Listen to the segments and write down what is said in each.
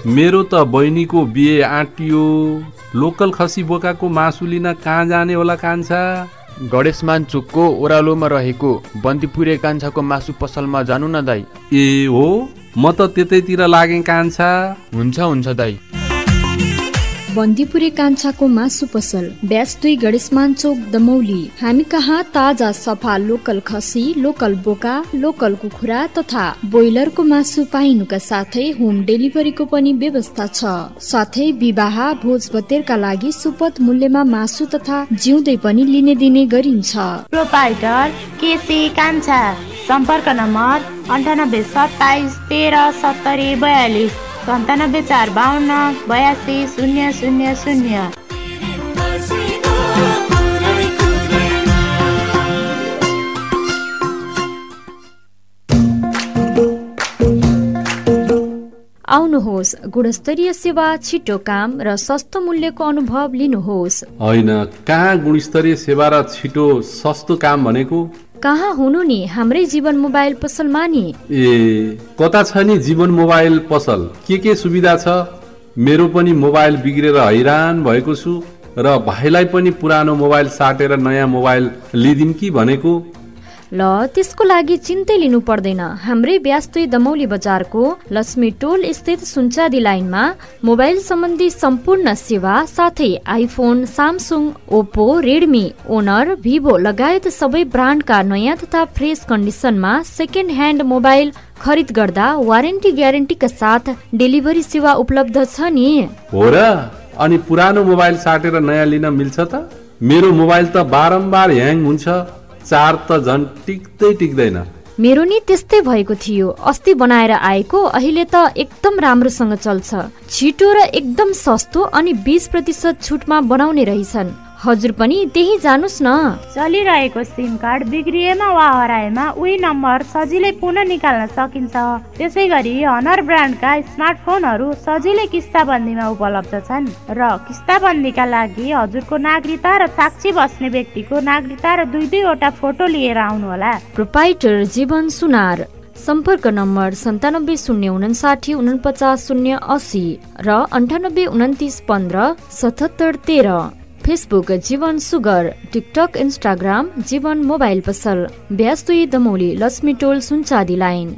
मेरो त बहिनीको बिहे आँटियो। लोकल खसी बोकाको मासु लिन कहाँ जाने होला कान्छा? गणेशमान चोकको ओह्रालोमा रहेको बन्दीपुरे कान्छाको मासु पसलमा जानु न दाई। ए हो, म त त्यतैतिर लागेँ कान्छा। हुन्छ दाई। बन्दीपुरे कान्छाको मासु पसल, ब्यास 2 गणेशमान चोक दमौली। हामी कहाँ ताजा सफा लोकल खसी, लोकल बोका, लोकल कुखुरा तथा ब्रोइलरको मासु पाइनुका साथै होम डेलिभरीको पनि व्यवस्था छ। साथै विवाह भोज भतेरका लागि सुपथ मूल्यमा मासु तथा जिउँदै पनि लिने दिने गरिन्छ। प्रोपाइटर केसी कान्छा, सम्पर्क नम्बर 98 27 13 70 42 97 452 82 000। आउनुहोस्, गुणस्तरीय सेवा, छिटो काम र सस्तो मूल्यको अनुभव लिनुहोस्। होइन, कहाँ गुणस्तरीय सेवा र छिटो सस्तो काम भनेको? कहाँ हुनु नि, हाम्रै जीवन मोबाइल पसलमा नि। ए, कता छ नि जीवन मोबाइल पसल? के सुविधा छ? मेरो पनि मोबाइल बिग्रेर हैरान भएको छु र भाइलाई पनि पुरानो मोबाइल साटेर नयाँ मोबाइल लिदिम कि भनेको। ल, त्यसको लागि चिन्तै लिनु पर्दैन। हाम्रै ब्यास 2 दमौली बजारको लक्ष्मी टोल स्थित सुनचादी लाइनमा मोबाइल सम्बन्धी सम्पूर्ण सेवा साथै iPhone, Samsung, Oppo, Redmi, owner, Vivo लगायत सबै ब्रान्डका नयाँ तथा फ्रेस कन्डिसनमा सेकेन्ड ह्यान्ड मोबाइल खरिद गर्दा वारेन्टी ग्यारेन्टीका साथ डेलिभरी सेवा उपलब्ध छ नि। हो र? अनि पुरानो मोबाइल साटेर नयाँ लिन मिल्छ त? मेरो मोबाइल त बारम्बार ह्याङ हुन्छ, चार्ज त झन् टिक्दैन। मेरो नि त्यस्तै भएको थियो। अस्ति बनाएर आएको, अहिले त एकदम राम्रोसँग चल्छ। छिटो र एकदम सस्तो अनि 20% छुटमा बनाउने रहेछन्। हजुर पनि त्यही जानुस् न। चलिरहेको सिम कार्ड बिग्रिएमा वा हराएमा उही नम्बर सजिलै पुनः निकाल्न सकिन्छ। त्यसै गरी हनर ब्रान्डका स्मार्टफोनहरू सजिलै किस्ताबन्दीमा उपलब्ध छन् र किस्ताबन्दीका लागि हजुरको नागरिकता र साक्षी बस्ने व्यक्तिको नागरिकता र 2-2वटा फोटो लिएर आउनुहोला। प्रोपाइटर जीवन सुनार, सम्पर्क नम्बर 97 059 49 080 र 98 29 15 77 13। फेसबुक जीवन सुगर, टिकटक, इन्स्टाग्राम जीवन मोबाइल पसल, ब्यास 2 दमौली, लक्ष्मी टोल, सुनचादी लाइन।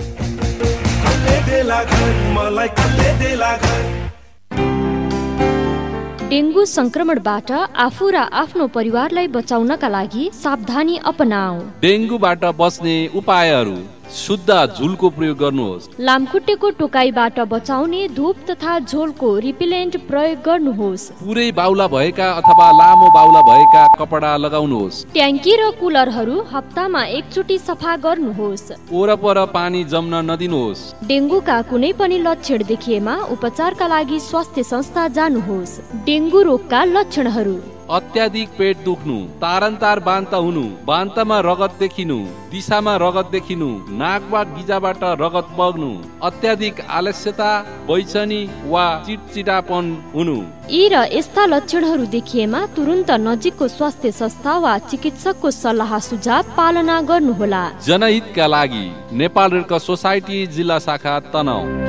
डेङ्गु संक्रमणबाट आफू र आफ्नो परिवारलाई बचाउनका लागि सावधानी अपनाऊ। डेङ्गुबाट बच्ने उपायहरू: शुद्ध झुलको प्रयोग गर्नुहोस्। लामखुट्टेको टोकाइबाट बचाउने धूप तथा झोलको रिपेलेन्ट प्रयोग गर्नुहोस्। पुरै बाउला भएका अथवा लामो बाउला भएका कपडा लगाउनुहोस्। ट्याङ्की र कुलरहरू हप्तामा एकचोटि सफा गर्नुहोस्। वरपर पानी जम्न नदिनुहोस्। डेङ्गुका कुनै पनि लक्षण देखिएमा उपचारका लागि स्वास्थ्य संस्था जानुहोस्। डेङ्गु रोगका लक्षणहरू: अत्याधिक पेट दुख्नु, तारन्तार बान्त हुनु, बान्तमा रगत देखिनु, दिशामा रगत देखिनु, नाक वा गिजाबाट रगत बग्नु, अत्याधिक आलस्यता, बैचनी वा चिटचिटापन हुनु। यी र यस्ता लक्षणहरू देखिएमा तुरुन्त नजिकको स्वास्थ्य संस्था वा चिकित्सकको सल्लाह सुझाव पालना गर्नुहोला। जनहितका लागि नेपाल रेड क्रस सोसाइटी जिल्ला शाखा तनहुँ।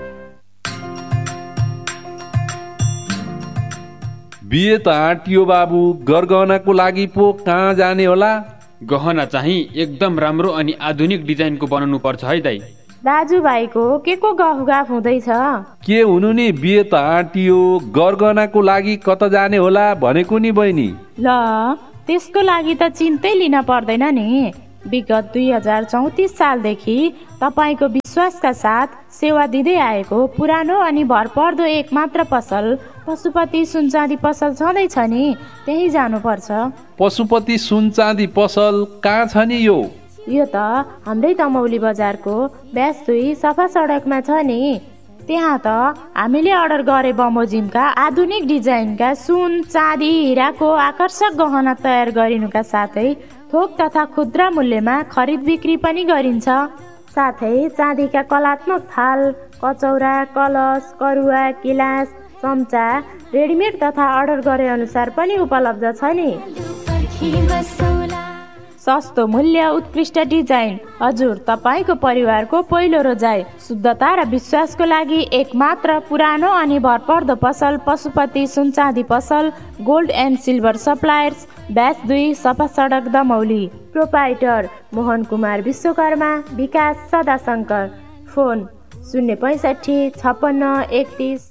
बिहे त आँटियो बाबु, गरगहनाको लागि पो कहाँ जाने होला? गहना चाहिँ एकदम राम्रो अनि आधुनिक डिजाइनको बनाउनु पर्छ है दाइ। दाजुभाइको के को गफगाफ हुँदैछ? के हुनु नि, बिहे त आँटियो, गरगहनाको लागि कता जाने होला भनेको नि बहिनी। ल, त्यसको लागि त चिन्तै लिन पर्दैन नि। विगत 2034 सालदेखि तपाईँको विश्वासका साथ सेवा दिँदै आएको पुरानो अनि भरपर्दो एकमात्र पसल पशुपति सुनचाँदी पसल छँदैछ नि, त्यही जानुपर्छ। पशुपति सुनचाँदी पसल कहाँ छ नि यो? यो त हाम्रै दमौली बजारको ब्यास 2 सफा सडकमा छ नि। त्यहाँ त हामीले अर्डर गरे बमोजिमका आधुनिक डिजाइनका सुन, चाँदी, हिराको आकर्षक गहना तयार गरिनुका साथै थोक तथा खुद्रा मूल्यमा खरिद बिक्री पनि गरिन्छ। साथै चाँदीका कलात्मक थाल, कचौरा, कलश, करुवा, गिलास, चम्चा रेडिमेड तथा अर्डर गरे अनुसार पनि उपलब्ध छ नि। सस्तो मूल्य, उत्कृष्ट डिजाइन। हजुर, तपाईँको परिवारको पहिलो रोजाइ। शुद्धता र विश्वासको लागि एकमात्र पुरानो अनि भरपर्दो पसल पशुपति सुनचाँदी पसल, gold and silver suppliers, bash 2, सफा सडक दमौली। प्रोपाइटर मोहन कुमार विश्वकर्मा, विकास सदाशंकर। फोन 065 56 31।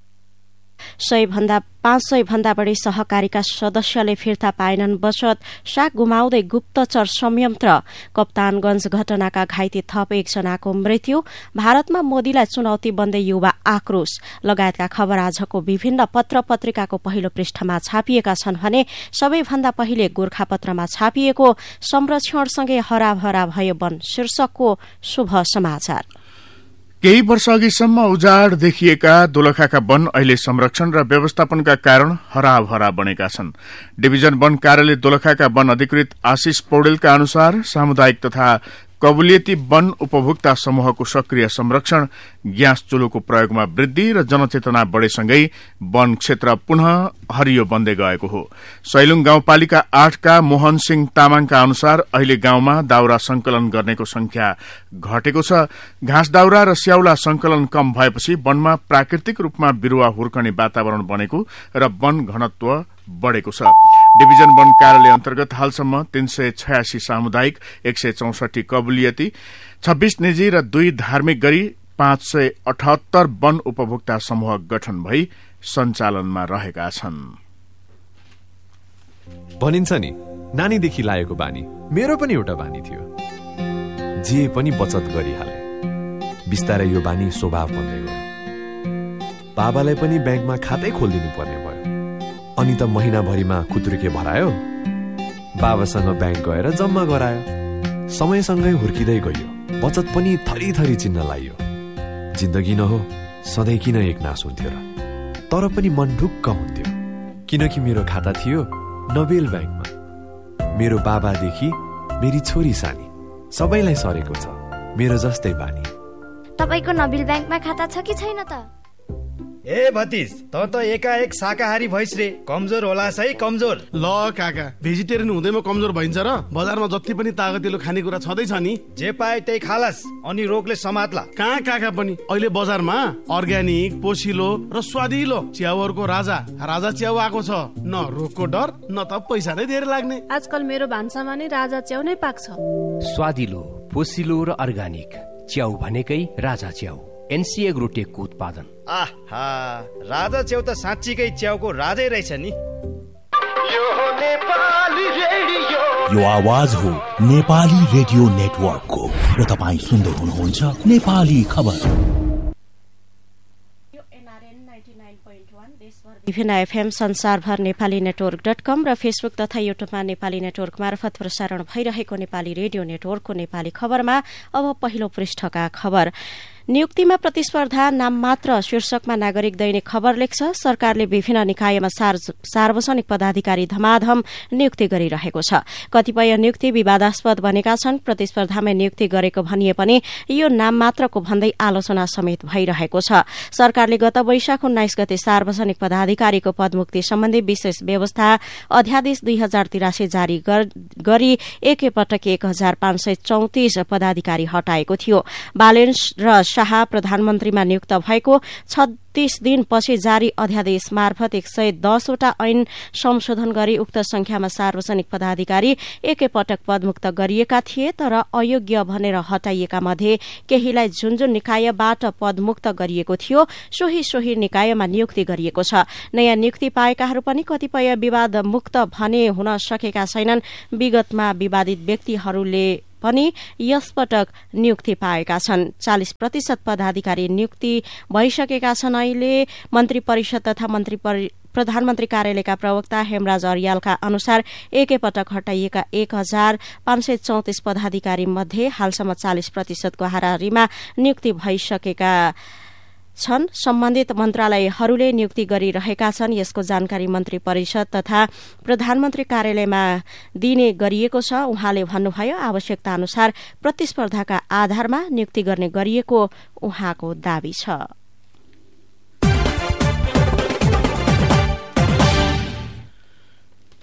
500 भन्दा बढी सहकारीका सदस्यले फिर्ता पाएनन् बचत, साग गुमाउँदै गुप्तचर संयन्त्र। कप्तानगञ्ज घटनाका घाइते थप 1 जनाको मृत्यु। भारतमा मोदीलाई चुनौती बन्दै युवा आक्रोश लगायतका खबर आजको विभिन्न पत्र पत्रिकाको पहिलो पृष्ठमा छापिएका छन् भने सबैभन्दा पहिले गोरखापत्रमा छापिएको संरक्षणसँगै हराभरा भयो वन शीर्षकको शुभ समाचार। केही वर्ष अघिसम्म उजाड देखिएका दोलखाका वन अहिले संरक्षण र व्यवस्थापनका कारण हराभरा बनेका छन्। डिभिजन वन कार्यालय दोलखाका वन अधिकृत आशिष पौडेलका अनुसार सामुदायिक तथा कबुलियती वन उपभोक्ता समूहको सक्रिय संरक्षण, ग्यास चुलोको प्रयोगमा वृद्धि र जनचेतना बढेसँगै वन क्षेत्र पुनः हरियो बन्दै गएको हो। सैलुङ गाउँपालिका 8 का मोहन सिंह तामाङका अनुसार अहिले गाउँमा दाउरा संकलन गर्नेको संख्या घटेको छ। घाँस दाउरा र स्याउला संकलन कम भएपछि वनमा प्राकृतिक रूपमा बिरूवा हुर्कने वातावरण बनेको र वन घनत्व बढ़ेको छ। डिभिजन वन कार्यालय अन्तर्गत हालसम्म 386 सामुदायिक, 164 कबुलियती, 26 निजी र 2 धार्मिक गरी 578 वन उपभोक्ता समूह गठन भई सञ्चालनमा रहेका छन्। भनिन्छ नि, नानीदेखि लागेको बानी मेरो पनि एउटा बानी थियो। जे पनि बचत गरिहाले। बिस्तारै यो बानी स्वभाव बन्दै गयो। बाबालाई पनि ब्याङ्कमा खातै खोलिदिनु पर्ने भयो। अनि त महिनाभरिमा खुत्रुके भरायो, बाबासँग ब्याङ्क गएर जम्मा गरायो। समयसँगै हुर्किँदै गयो, बचत पनि थरी थरी चिन्न लाग्यो। जिन्दगी नहो सधैँ किन एक नास हुन्थ्यो र, तर पनि मन ढुक्क हुन्थ्यो किनकि मेरो खाता थियो नोबेल ब्याङ्कमा। मेरो बाबादेखि मेरी छोरी सानी सबैलाई सरेको छ मेरो जस्तै बानी। तपाईको नोबेल ब्याङ्कमा खाता छ कि छैन त? ए भतिज, त एकाएक शाकाहारी भइस रे, कमजोर होला है कमजोर। ल काका, भेजिटेरियन हुँदैमा कमजोर भइन्छ र? बजारमा जति पनि तागतिलो खानेकुरा छँदैछ नि, जे पाए त्यही खालास अनि रोगले समात्ला। कहाँ काका पनि अहिले बजारमा अर्ग्यानिक, पोसिलो र स्वादिलो च्याउहरूको राजा च्याउ आएको छ। न रोगको डर न त पैसा नै धेरै लाग्ने। आजकल मेरो भान्सामा नै राजा च्याउ नै पाक्छ। स्वादिलो, पोसिलो र अर्ग्यानिक च्याउ भनेकै राजा च्याउ, एनसी एग्रोटेकको उत्पादन। आहा, राजा च्याउ त साँच्चीकै च्याउको राजै रहेछ नि। यो आवाज हो नेपाली रेडियो नेटवर्कको र तपाईँ सुन्दै हुनुहुन्छ नेपाली खबर। विभिन्न एफएम संसारभर नेपाली नेटवर्क.com र फेसबुक तथा युट्युबमा नेपाली नेटवर्क मार्फत प्रसारण भइरहेको नेपाली रेडियो नेटवर्कको नेपाली खबरमा अब पहिलो पृष्ठका खबर। नियुक्तिमा प्रतिस्पर्धा नाम मात्र शीर्षकमा नागरिक दैनिक खबर लेख्छ। सरकारले विभिन्न निकायमा सार्वजनिक पदाधिकारी धमाधम नियुक्ति गरिरहेको छ। कतिपय नियुक्ति विवादास्पद बनेका छन्। प्रतिस्पर्धामा नियुक्ति गरेको भनिए पनि यो नाम मात्रको भन्दै आलोचना समेत भइरहेको छ। सरकारले गत वैशाख 19 गते सार्वजनिक पदाधिकारीको पदमुक्ति सम्बन्धी विशेष व्यवस्था अध्यादेश 2083 जारी गरी एकैपटक 1534 पदाधिकारी हटाएको थियो। बालेन्स र शाह प्रधानमन्त्रीमा नियुक्त भएको 36 दिनपछि जारी अध्यादेश मार्फत 110 वटा ऐन संशोधन गरी उक्त संख्यामा सार्वजनिक पदाधिकारी एकैपटक पदमुक्त गरिएका थिए। तर अयोग्य भनेर हटाइएका मध्ये केहीलाई जुन जुन निकायबाट पदमुक्त गरिएको थियो सोही निकायमा नियुक्ति गरिएको छ। नयाँ नियुक्ति पाएकाहरू पनि कतिपय विवाद मुक्त भने हुन सकेका छैनन्। विगतमा विवादित व्यक्तिहरूले पनि यसपटक नियुक्ति पाएका छन्। 40% पदाधिकारी नियुक्ति भइसकेका छन्। अहिले मन्त्री परिषद तथा प्रधानमन्त्री कार्यालयका प्रवक्ता हेमराज अर्यालका अनुसार एकैपटक हटाइएका 1534 पदाधिकारी मध्ये हालसम्म 40% को हाराहारीमा नियुक्ति भइसकेका छन्। सम्बन्धित मन्त्रालयहरूले नियुक्ति गरिरहेका छन्। यसको जानकारी मन्त्री परिषद तथा प्रधानमन्त्री कार्यालयमा दिने गरिएको छ। उहाँले भन्नुभयो, आवश्यकता अनुसार प्रतिस्पर्धाका आधारमा नियुक्ति गर्ने गरिएको उहाँको दावी छ।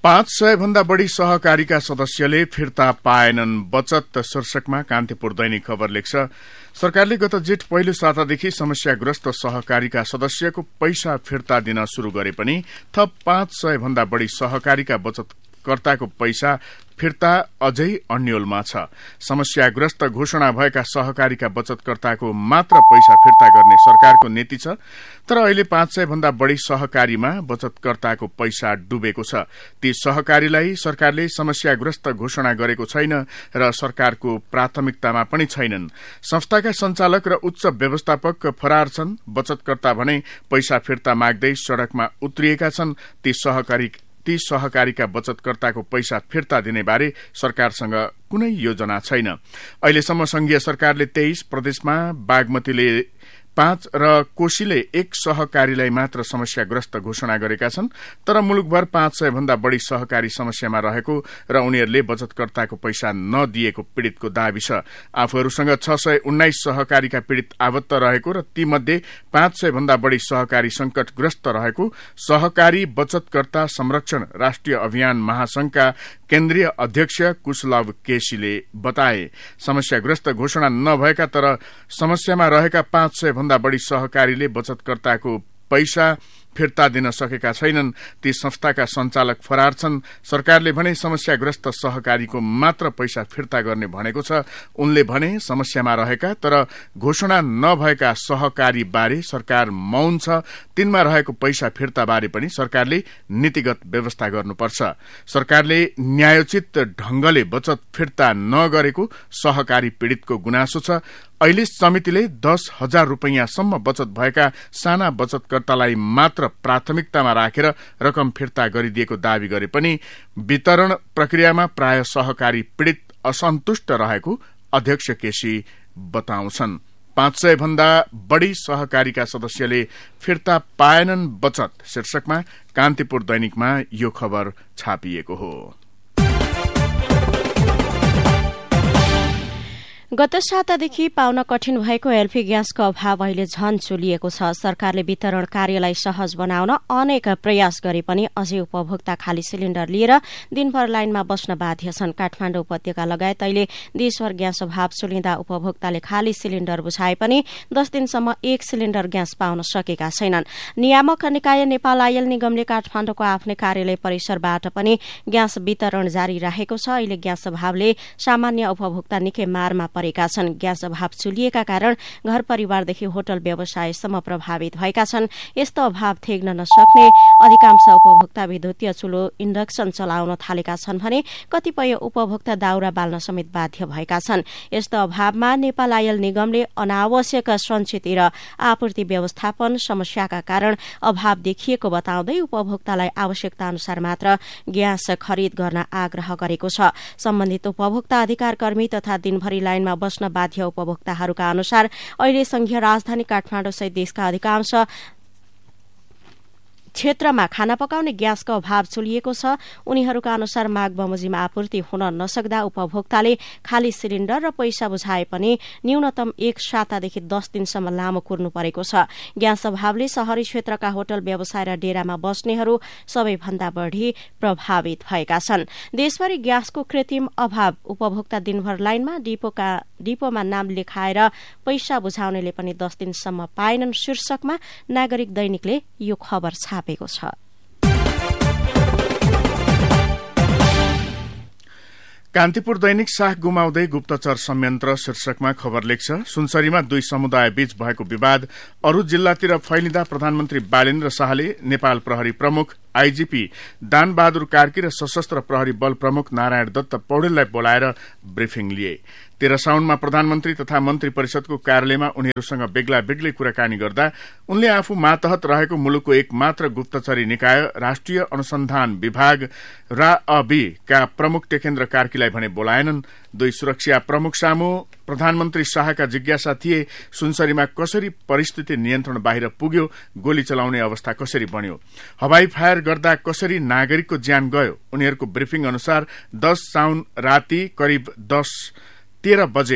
500 भन्दा बढ़ी सहकारीका सदस्यले फिर्ता पाएनन् बचत शीर्षकमा कान्तिपुर दैनिक खबर लेख्छ। सरकारले गत जेठ पहिलो सातादेखि समस्याग्रस्त सहकारीका सदस्यको पैसा फिर्ता दिन शुरू गरे पनि थप 500 भन्दा बढ़ी सहकारीका बचतकर्ताको पैसा फिर्ता अझै अन्यलमा छ। समस्याग्रस्त घोषणा भएका सहकारीका बचतकर्ताको मात्र पैसा फिर्ता गर्ने सरकारको नीति छ। तर अहिले 500 भन्दा बढ़ी सहकारीमा बचतकर्ताको पैसा डुबेको छ। ती सहकारीलाई सरकारले समस्याग्रस्त घोषणा गरेको छैन र सरकारको प्राथमिकतामा पनि छैनन्। संस्थाका संचालक र उच्च व्यवस्थापक फरार छन्। बचतकर्ता भने पैसा फिर्ता माग्दै सड़कमा उत्रिएका छन्। ती सहकारीका बचतकर्ताको पैसा फिर्ता दिने बारे सरकारसँग कुनै योजना छैन। अहिलेसम्म संघीय सरकारले 23 प्रदेशमा बागमतीले 5 र कोशीले 1 सहकारीलाई मात्र समस्याग्रस्त घोषणा गरेका छन्। तर मुलुकभर 500 भन्दा बढ़ी सहकारी समस्यामा रहेको र उनीहरूले बचतकर्ताको पैसा नदिएको पीड़ितको दावी छ। आफूहरूसँग 619 सहकारीका पीड़ित आबद्ध रहेको र ती मध्ये 500 भन्दा बढ़ी सहकारी संकटग्रस्त रहेको सहकारी बचतकर्ता संरक्षण राष्ट्रिय अभियान महासंघका केन्द्रीय अध्यक्ष कुशलभ केसीले बताए। समस्याग्रस्त घोषणा नभएका तर समस्यामा रहेका 500 भन्दा बढ़ी सहकारीले बचतकर्ताको पैसा फिर्ता दिन सकेका छैनन्। ती संस्थाका संचालक फरार छन्। सरकारले भने समस्याग्रस्त सहकारीको मात्र पैसा फिर्ता गर्ने भनेको छ। उनले भने समस्यामा रहेका तर घोषणा नभएका सहकारी बारे सरकार मौन छ। तिनमा रहेको पैसा फिर्ता बारे पनि सरकारले नीतिगत व्यवस्था गर्नुपर्छ। सरकारले न्यायोचित ढंगले बचत फिर्ता नगरेको सहकारी पीड़ितको गुनासो छ। अहिले समितिले 10,000 रुपैयाँसम्म बचत भएका साना बचतकर्तालाई मात्र प्राथमिकतामा राखेर रकम फिर्ता गरिदिएको दावी गरे पनि वितरण प्रक्रियामा प्राय सहकारी पीड़ित असन्तुष्ट रहेको अध्यक्ष केसी बताउँछन्। 500 भन्दा बढ़ी सहकारीका सदस्यले फिर्ता पाएनन् बचत शीर्षकमा कान्तिपुर दैनिकमा यो खबर छापिएको हो। गत सातादेखि पाउन कठिन भएको एलपी ग्यासको अभाव अहिले झन चुलिएको छ। सरकारले वितरण कार्यलाई सहज बनाउन अनेक प्रयास गरे पनि अझै उपभोक्ता खाली सिलिण्डर लिएर दिनभर लाइनमा बस्न बाध्य छन्। काठमाडौँ उपत्यका लगायत अहिले देशभर ग्यास अभाव चुलिँदा उपभोक्ताले खाली सिलिण्डर बुझाए पनि 10 दिनसम्म 1 सिलिण्डर ग्यास पाउन सकेका छैनन्। नियामक निकाय नेपाल आयल निगमले काठमाडौँको आफ्नै कार्यालय परिसरबाट पनि ग्यास वितरण जारी राखेको छ। अहिले ग्यास अभावले सामान्य उपभोक्ता निकै मारमा परेका छन्। ग्यास अभाव चुलिएका कारण घर परिवारदेखि होटल व्यवसायसम्म प्रभावित भएका छन्। यस्तो अभाव थेग्न नसक्ने अधिकांश उपभोक्ता विद्युतीय चुलो इन्डक्सन चलाउन थालेका छन् भने कतिपय उपभोक्ता दाउरा बाल्न समेत बाध्य भएका छन्। यस्तो अभावमा नेपाल आयल निगमले अनावश्यक सञ्चित र आपूर्ति व्यवस्थापन समस्याका कारण अभाव देखिएको बताउँदै उपभोक्तालाई आवश्यकता अनुसार मात्र ग्यास खरिद गर्न आग्रह गरेको छ। सम्बन्धित उपभोक्ता अधिकार कर्मी तथा दिनभरि लाइनमा बस्न बाध्य उपभोक्ताहरूका अनुसार अहिले संघीय राजधानी काठमाडौँ सहित देशका अधिकांश क्षेत्रमा खाना पकाउने ग्यासको अभाव चुलिएको छ। उनीहरूका अनुसार माघ बमोजिम आपूर्ति हुन नसक्दा उपभोक्ताले खाली सिलिण्डर र पैसा बुझाए पनि न्यूनतम 1 सातादेखि 10 दिनसम्म लामो कुर्नु परेको छ। ग्यास अभावले शहरी क्षेत्रका होटल व्यवसाय र डेरामा बस्नेहरू सबैभन्दा बढ़ी प्रभावित भएका छन्। देशभरि ग्यासको कृत्रिम अभाव उपभोक्ता दिनभर लाइनमा डिपोमा नाम लेखाएर पैसा बुझाउनेले पनि 10 दिनसम्म पाएनन् शीर्षकमा नागरिक दैनिकले यो खबर छापेको छ। कान्तिपुर दैनिक साख गुमाउँदै गुप्तचर संयन्त्र शीर्षकमा खबर लेख्छ। सुनसरीमा 2 समुदाय बीच भएको विवाद अरू जिल्लातिर फैलिँदा प्रधानमन्त्री बालेन्द्र शाहले नेपाल प्रहरी प्रमुख आईजीपी दानबहादुर कार्की र सशस्त्र प्रहरी बल प्रमुख नारायण दत्त पौडेललाई बोलाएर ब्रिफिङ लिए। 13 साउनमा प्रधानमन्त्री तथा मन्त्री परिषदको कार्यालयमा उनीहरूसँग बेग्ला बेग्लै कुराकानी गर्दा उनले आफू मातहत रहेको मुलुकको एक मात्र गुप्तचरी निकाय राष्ट्रिय अनुसन्धान विभाग राअबी का प्रमुख टेकेन्द्र कार्कीलाई भने बोलाएनन्। 2 सुरक्षा प्रमुख सामु प्रधानमन्त्री शाहका जिज्ञासा थिए सुनसरीमा कसरी परिस्थिति नियन्त्रण बाहिर पुग्यो, गोली चलाउने अवस्था कसरी बन्यो, हवाई फायर गर्दा कसरी नागरिकको ज्यान गयो। उनीहरूको ब्रिफिङ अनुसार 10 साउन राति करिब 10:13 बजे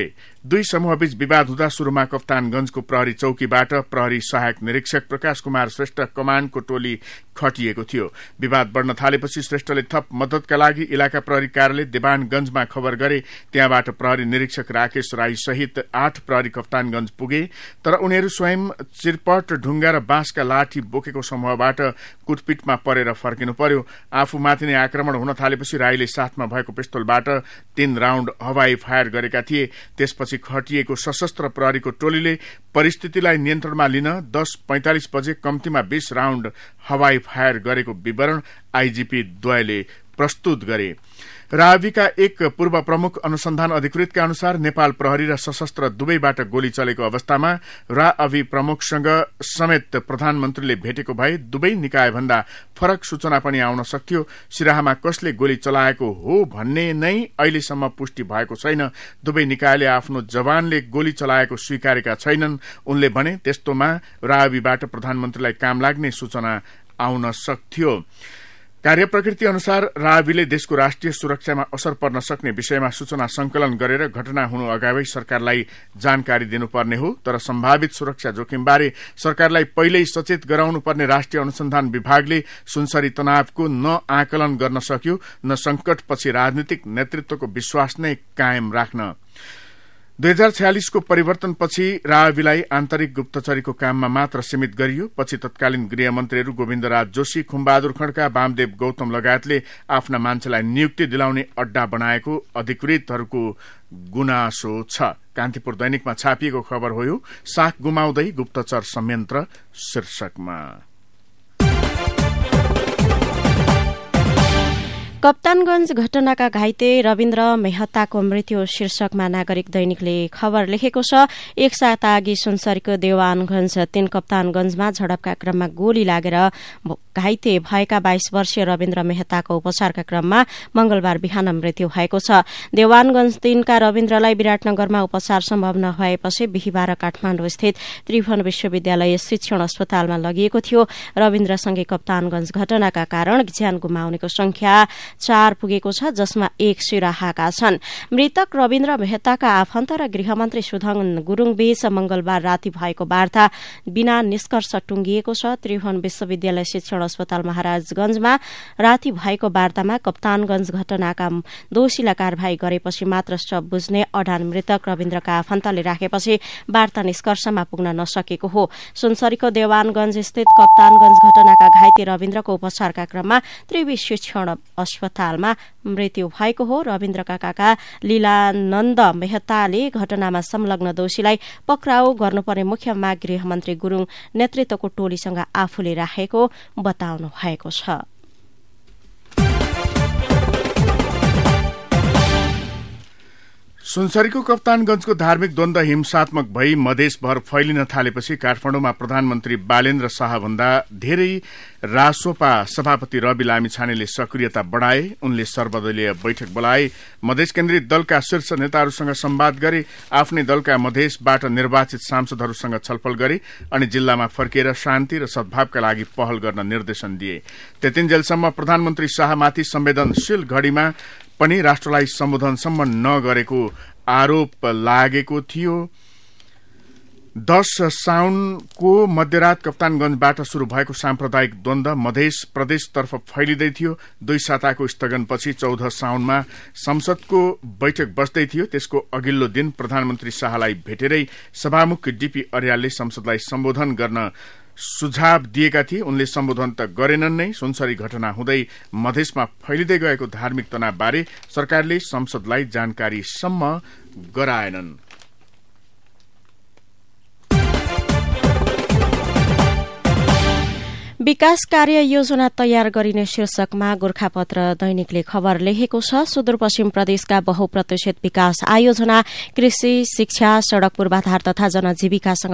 दुई समूहबीच विवाद हुँदा शुरूमा कप्तानगंजको प्रहरी चौकीबाट प्रहरी सहायक निरीक्षक प्रकाश कुमार श्रेष्ठ कमाण्डको टोली खटिएको थियो। विवाद बढ्न थालेपछि श्रेष्ठले थप मद्दतका लागि इलाका प्रहरी कार्यालय देवानगंजमा खबर गरे। त्यहाँबाट प्रहरी निरीक्षक राकेश राई सहित 8 प्रहरी कप्तानगंज पुगे, तर उनीहरू स्वयं चिरपट, ढुङ्गा र बाँसका लाठी बोकेको समूहबाट कुटपिटमा परेर फर्किनु पर्यो। आफूमाथि नै आक्रमण हुन थालेपछि राईले साथमा भएको पिस्तोलबाट 3 राउण्ड हवाई फायर गरेका थिए। त्यसपछि खटिएको सशस्त्र प्रहरीको टोलीले परिस्थितिलाई नियन्त्रणमा लिन 10:45 बजे कम्तीमा 20 राउण्ड हवाई फायर गरेको विवरण आईजीपी द्वयले प्रस्तुत गरे। राविका एक पूर्व प्रमुख अनुसन्धान अधिकृतका अनुसार नेपाल प्रहरी र सशस्त्र दुवैबाट गोली चलेको अवस्थामा राअवि प्रमुखसँग समेत प्रधानमन्त्रीले भेटेको भए दुवै निकायभन्दा फरक सूचना पनि आउन सक्थ्यो। सिराहामा कसले गोली चलाएको हो भन्ने नै अहिलेसम्म पुष्टि भएको छैन। दुवै निकायले आफ्नो जवानले गोली चलाएको स्वीकारेका छैनन्। उनले भने त्यस्तोमा राअविबाट प्रधानमन्त्रीलाई काम लाग्ने सूचना आउन सक्थ्यो। कार्यप्रकृति अनुसार राअविले देशको राष्ट्रिय सुरक्षामा असर पर्न सक्ने विषयमा सूचना संकलन गरेर घटना हुनु अगावै सरकारलाई जानकारी दिनुपर्ने हो। तर सम्भावित सुरक्षा जोखिमबारे सरकारलाई पहिल्यै सचेत गराउनुपर्ने राष्ट्रिय अनुसन्धान विभागले सुनसरी तनावको न आकलन गर्न सक्यो, न संकटपछि राजनीतिक नेतृत्वको विश्वास नै कायम राख्न। 2046 को परिवर्तनपछि राअविलाई आन्तरिक गुप्तचरीको काममा मात्र सीमित गरियो। पछि तत्कालीन गृहमन्त्रीहरू गोविन्दराज जोशी, खुमबहादुर खड्का, वामदेव गौतम लगायतले आफ्ना मान्छेलाई नियुक्ति दिलाउने अड्डा बनाएको अधिकृतहरूको गुनासो छ। कान्तिपुर दैनिकमा छापिएको खबर हो यो। साख गुमाउँदै गुप्तचर संयन्त्र शीर्षकमा। कप्तानगंज घटनाका घाइते रविन्द्र मेहताको मृत्यु शीर्षकमा नागरिक दैनिकले खबर लेखेको छ। एक साता अघि सुनसरीको देवानगंज 3 कप्तानगंजमा झडपका क्रममा गोली लागेर घाइते भएका 22 वर्षीय रविन्द्र मेहताको उपचारका क्रममा मंगलबार बिहान मृत्यु भएको छ। देवानगंज 3 का रविन्द्रलाई विराटनगरमा उपचार सम्भव नभएपछि बिहिबार काठमाडौँ स्थित त्रिभुवन विश्वविद्यालय शिक्षण अस्पतालमा लगिएको थियो। रविन्द्रसँगै कप्तानगंज घटनाका कारण ज्यान गुमाउनेको संख्या 4 पुगेको छ, जसमा 1 सिराहाका छन्। मृतक रविन्द्र मेहताका आफन्त र गृहमन्त्री सुधन गुरूङ बीच मंगलबार राति भएको वार्ता बिना निष्कर्ष टुंगिएको छ। त्रिभुवन विश्वविद्यालय शिक्षण अस्पताल महाराजगंजमा राति भएको वार्तामा कप्तानगंज घटनाका दोषीलाई कारवाही गरेपछि मात्र शव बुझ्ने अडान मृतक रविन्द्रका आफन्तले राखेपछि वार्ता निष्कर्षमा पुग्न नसकेको हो। सुनसरीको देवानगंज स्थित कप्तानगंज घटनाका घाइते रविन्द्रको उपचारका क्रममा त्रिवी शिक्षण अस्पतालमा मृत्यु भएको हो। रविन्द्रका काका लीलानन्द मेहताले घटनामा संलग्न दोषीलाई पक्राउ गर्नुपर्ने मुख्य माग गृहमन्त्री गुरूङ नेतृत्वको टोलीसँग आफूले राखेको बताउनु भएको छ। सुनसरीको कप्तानगंजको धार्मिक द्वन्द हिंसात्मक भई मधेसभर फैलिन थालेपछि काठमाडौँमा प्रधानमन्त्री बालेन्द्र शाहभन्दा धेरै रासोपा सभापति रवि लामिछानेले सक्रियता बढ़ाए। उनले सर्वदलीय बैठक बोलाए, मधेस केन्द्रित दलका शीर्ष नेताहरूसँग संवाद गरे, आफ्नै दलका मधेसबाट निर्वाचित सांसदहरूसँग छलफल गरे अनि जिल्लामा फर्किएर शान्ति र सद्भावका लागि पहल गर्न निर्देशन दिए। त्यतिन्जेलसम्म प्रधानमन्त्री शाहमाथि संवेदनशील घड़ीमा पनि राष्ट्रलाई सम्बोधनसम्म नगरेको आरोप लागेको थियो। 10 साउनको मध्यरात कप्तानगंजबाट शुरू भएको साम्प्रदायिक द्वन्द मधेस प्रदेशतर्फ फैलिँदै थियो। 2 साताको स्थगनपछि 14 साउनमा संसदको बैठक बस्दै थियो। त्यसको अघिल्लो दिन प्रधानमन्त्री शाहलाई भेटेरै सभामुख डीपी अर्यालले संसदलाई सम्बोधन गर्न सुझाव दिएका थिए। उनले सम्बोधन त गरेनन् नै। सुनसरी घटना हुँदै मधेसमा फैलिँदै गएको धार्मिक तनावबारे सरकारले संसदलाई जानकारीसम्म गराएनन्। विकास कार्य योजना तयार गरिने शीर्षकमा गोरखापत्र दैनिकले खबर लेखेको छ। सुदूरपश्चिम प्रदेशका बहुप्रतिशत विकास आयोजना कृषि, शिक्षा, सड़क पूर्वाधार तथा जनजीविकासँग